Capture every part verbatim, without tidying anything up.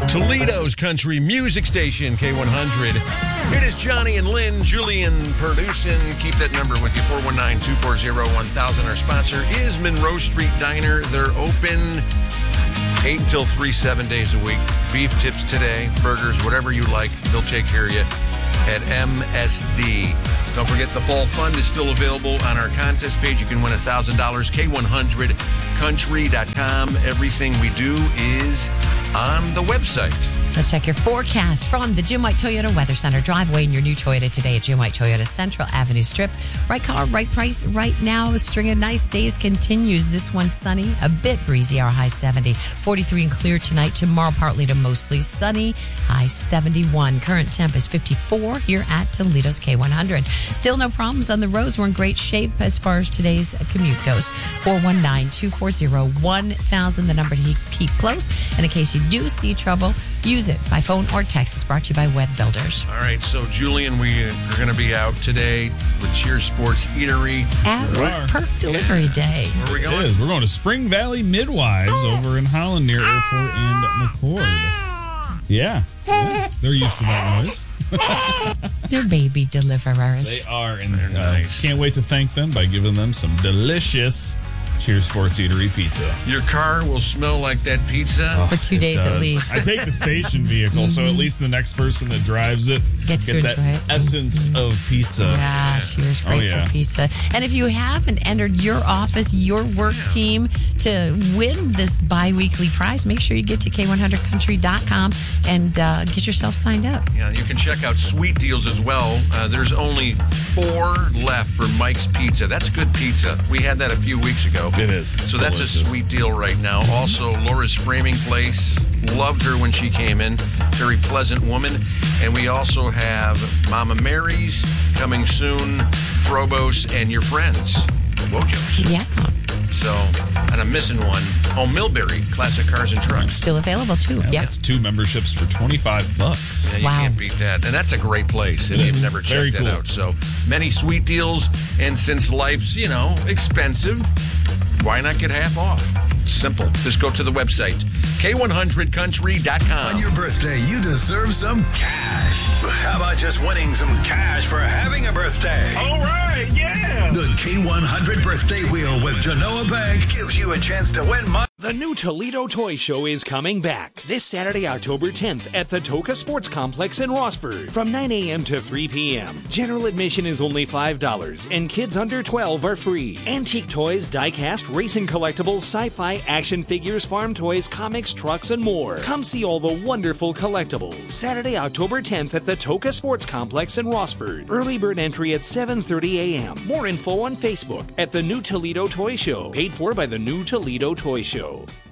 Toledo's country music station, K one hundred. It is Johnny and Lynn, Julian producing. Keep that number with you, four one nine, two four zero, one thousand. Our sponsor is Monroe Street Diner. They're open eight until three, seven days a week. Beef tips today, burgers, whatever you like. They'll take care of you at M S D. Don't forget the Fall Fund is still available on our contest page. You can win one thousand dollars, K one hundred country dot com. Everything we do is on the website. Let's check your forecast from the Jim White Toyota Weather Center. Drive away in your new Toyota today at Jim White Toyota Central Avenue Strip. Right car, right price, right now. A string of nice days continues. This one sunny, a bit breezy. Our high seventy. forty-three and clear tonight. Tomorrow partly to mostly sunny. High seventy-one. Current temp is fifty-four here at Toledo's K one hundred. Still no problems on the roads. We're in great shape as far as today's commute goes. four one nine, two four zero, one thousand, the number to keep close. And in case you do see trouble, use it by phone or text. It's brought to you by Web Builders. All right, so Julian, we are going to be out today with Cheers Sports Eatery. At Perk Delivery Day. Where are we going? It is. We're going to Spring Valley Midwives over in Holland near Airport and McCord. Yeah, yeah. They're used to that noise. They're baby deliverers. They are, and uh, nice. Can't wait to thank them by giving them some delicious Cheers Sports Eatery pizza. Your car will smell like that pizza. Oh, For two days at does. least. I take the station vehicle, so at least the next person that drives it Gets get to that enjoy it. essence of pizza. Yeah, Cheers, Oh, grateful yeah. pizza. And if you haven't entered your office, your work team to win this bi-weekly prize, make sure you get to K one hundred country dot com and uh, get yourself signed up. Yeah, you can check out Sweet Deals as well. Uh, there's only four left for Mike's Pizza. That's good pizza. We had that a few weeks ago. It is. So that's a sweet deal right now. Also, Laura's Framing Place. Loved her when she came in. Very pleasant woman. And we also have Mama Mary's coming soon. Frobos and your friends. Wojo's. Yeah. So, and I'm missing one. Oh, Millbury, Classic Cars and Trucks. Still available, too. Yeah, Yep. That's two memberships for twenty-five bucks. Yeah, you Wow. can't beat that. And that's a great place. And It you've is. never Very checked that cool. out. So, many sweet deals. And since life's, you know, expensive, why not get half off? Simple. Just go to the website, K one hundred country dot com. On your birthday, you deserve some cash. But how about just winning some cash for having a birthday? All right, yeah. The K one hundred Birthday Wheel with Genoa Bank gives you a chance to win money. The new Toledo Toy Show is coming back this Saturday, October tenth at the Toca Sports Complex in Rossford from nine a.m. to three p.m. General admission is only five dollars and kids under twelve are free. Antique toys, die-cast, racing collectibles, sci-fi, action figures, farm toys, comics, trucks, and more. Come see all the wonderful collectibles. Saturday, October tenth at the Toca Sports Complex in Rossford. Early bird entry at seven thirty a.m. More info on Facebook at the New Toledo Toy Show. Paid for by the New Toledo Toy Show.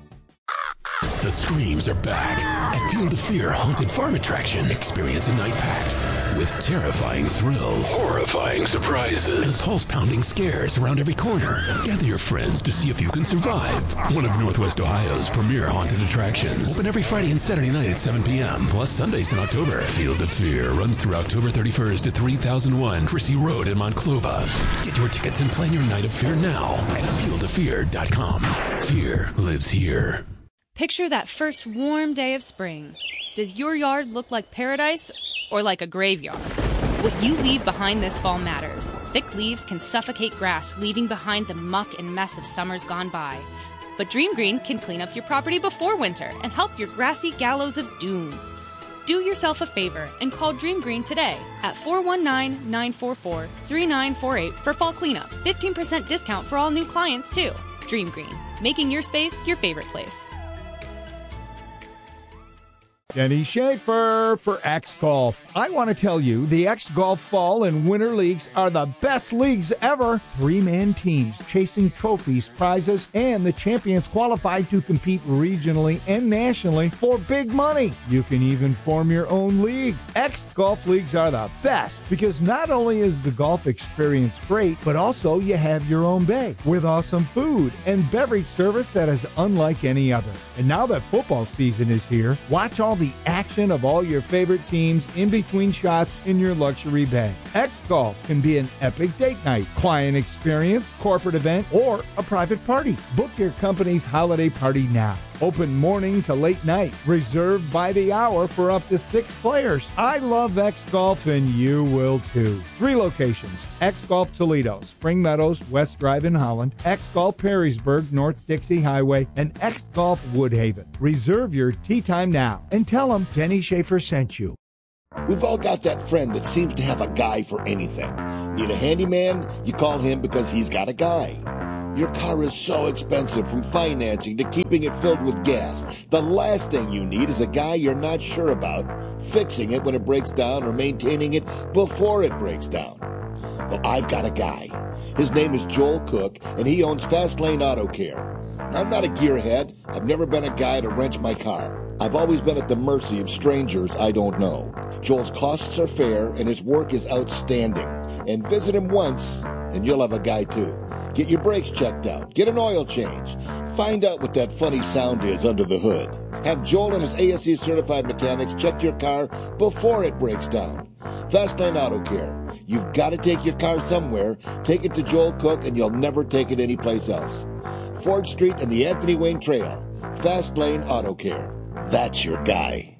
The screams are back at Field of Fear Haunted Farm Attraction. Experience a night packed with terrifying thrills, horrifying surprises, and pulse-pounding scares around every corner. Gather your friends to see if you can survive. One of Northwest Ohio's premier haunted attractions. Open every Friday and Saturday night at seven p.m. plus Sundays in October. Field of Fear runs through October thirty-first at three thousand one Chrissy Road in Monclova. Get your tickets and plan your night of fear now at field of fear dot com. Fear lives here. Picture that first warm day of spring. Does your yard look like paradise or like a graveyard? What you leave behind this fall matters. Thick leaves can suffocate grass, leaving behind the muck and mess of summers gone by. But Dream Green can clean up your property before winter and help your grassy gallows of doom. Do yourself a favor and call Dream Green today at four one nine, nine four four, three nine four eight for fall cleanup. fifteen percent discount for all new clients, too. Dream Green, making your space your favorite place. Denny Schaefer for X Golf. I want to tell you, the X Golf Fall and Winter Leagues are the best leagues ever. Three-man teams chasing trophies, prizes, and the champions qualified to compete regionally and nationally for big money. You can even form your own league. X Golf Leagues are the best because not only is the golf experience great, but also you have your own bay with awesome food and beverage service that is unlike any other. And now that football season is here, watch all the action of all your favorite teams in between shots in your luxury bay. X Golf can be an epic date night, client experience, corporate event, or a private party. Book your company's holiday party now. Open morning to late night. Reserved by the hour for up to six players. I love X Golf and you will too. Three locations. X Golf Toledo, Spring Meadows, West Drive in Holland, X Golf Perrysburg, North Dixie Highway, and X Golf Woodhaven. Reserve your tee time now and tell them Denny Schaefer sent you. We've all got that friend that seems to have a guy for anything. Need a handyman? You call him because he's got a guy. Your car is so expensive, from financing to keeping it filled with gas. The last thing you need is a guy you're not sure about, fixing it when it breaks down or maintaining it before it breaks down. Well, I've got a guy. His name is Joel Cook, and he owns Fast Lane Auto Care. I'm not a gearhead. I've never been a guy to wrench my car. I've always been at the mercy of strangers I don't know. Joel's costs are fair, and his work is outstanding. And visit him once, and you'll have a guy too. Get your brakes checked out. Get an oil change. Find out what that funny sound is under the hood. Have Joel and his A S E certified mechanics check your car before it breaks down. Fastlane Auto Care. You've got to take your car somewhere. Take it to Joel Cook, and you'll never take it anyplace else. Ford Street and the Anthony Wayne Trail. Fastlane Auto Care. That's your guy.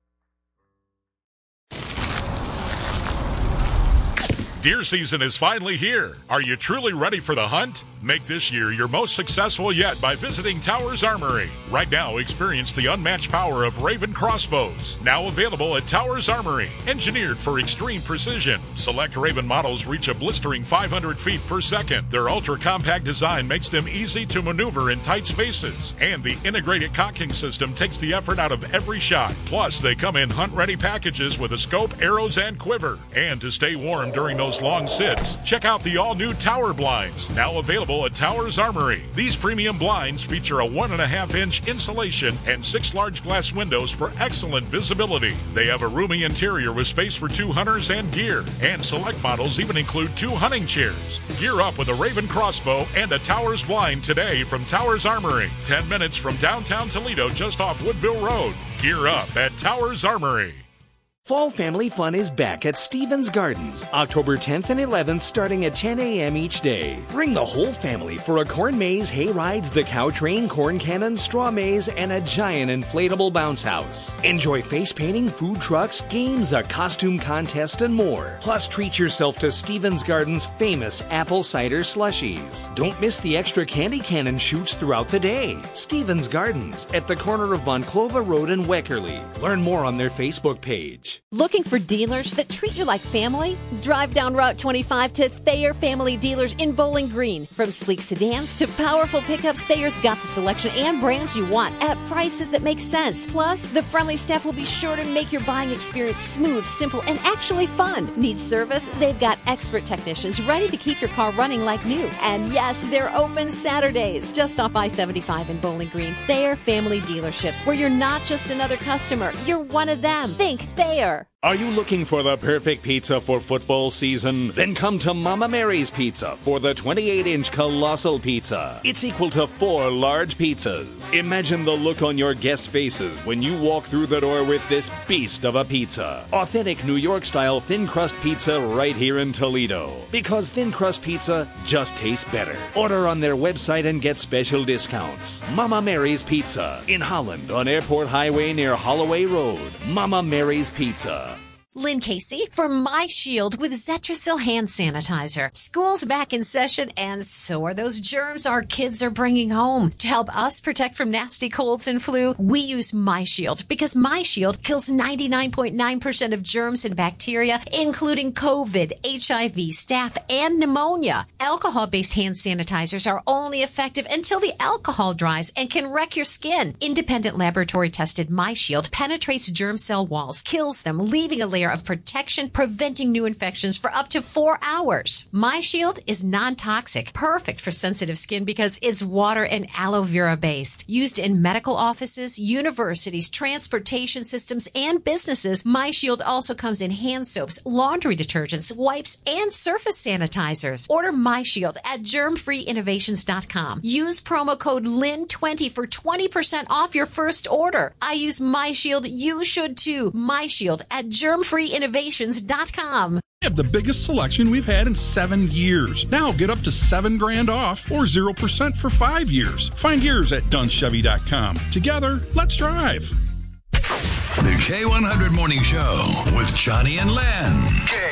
Deer season is finally here. Are you truly ready for the hunt? Make this year your most successful yet by visiting Towers Armory. Right now, experience the unmatched power of Raven crossbows. Now available at Towers Armory. Engineered for extreme precision. Select Raven models reach a blistering five hundred feet per second. Their ultra-compact design makes them easy to maneuver in tight spaces. And the integrated cocking system takes the effort out of every shot. Plus, they come in hunt-ready packages with a scope, arrows, and quiver. And to stay warm during those long sits, check out the all-new Tower Blinds, now available at Towers Armory. These premium blinds feature a one and a half inch insulation and six large glass windows for excellent visibility. They have a roomy interior with space for two hunters and gear, and select models even include two hunting chairs. Gear up with a Raven crossbow and a Towers blind today from Towers Armory, ten minutes from downtown Toledo, just off Woodville Road. Gear up at Towers Armory. Fall Family Fun is back at Stevens Gardens, October tenth and eleventh, starting at ten a.m. each day. Bring the whole family for a corn maze, hay rides, the cow train, corn cannon, straw maze, and a giant inflatable bounce house. Enjoy face painting, food trucks, games, a costume contest, and more. Plus, treat yourself to Stevens Gardens' famous apple cider slushies. Don't miss the extra candy cannon shoots throughout the day. Stevens Gardens, at the corner of Monclova Road and Weckerly. Learn more on their Facebook page. Looking for dealers that treat you like family? Drive down Route twenty-five to Thayer Family Dealers in Bowling Green. From sleek sedans to powerful pickups, Thayer's got the selection and brands you want at prices that make sense. Plus, the friendly staff will be sure to make your buying experience smooth, simple, and actually fun. Need service? They've got expert technicians ready to keep your car running like new. And yes, they're open Saturdays. Just off I seventy-five in Bowling Green. Thayer Family Dealerships, where you're not just another customer, you're one of them. Think Thayer. Are you looking for the perfect pizza for football season? Then come to Mama Mary's Pizza for the twenty-eight inch colossal pizza. It's equal to four large pizzas. Imagine the look on your guests' faces when you walk through the door with this beast of a pizza. Authentic New York-style thin crust pizza right here in Toledo. Because thin crust pizza just tastes better. Order on their website and get special discounts. Mama Mary's Pizza in Holland on Airport Highway near Holloway Road. Mama Mary's Pizza. Lynn Casey for My Shield with Zetrasil hand sanitizer. School's back in session, and so are those germs our kids are bringing home. To help us protect from nasty colds and flu, we use My Shield because My Shield kills ninety-nine point nine percent of germs and bacteria, including COVID, H I V, staph, and pneumonia. Alcohol-based hand sanitizers are only effective until the alcohol dries and can wreck your skin. Independent laboratory-tested My Shield penetrates germ cell walls, kills them, leaving a layer of protection, preventing new infections for up to four hours. My Shield is non-toxic, perfect for sensitive skin because it's water and aloe vera based. Used in medical offices, universities, transportation systems, and businesses, My Shield also comes in hand soaps, laundry detergents, wipes, and surface sanitizers. Order My Shield at germ free innovations dot com. Use promo code L I N twenty for twenty percent off your first order. I use My Shield. You should too. My Shield at germ free innovations dot com. We have the biggest selection we've had in seven years. Now get up to seven grand off or zero percent for five years. Find yours at Dunn Chevy dot com. Together, let's drive. The K one hundred Morning Show with Johnny and Len. K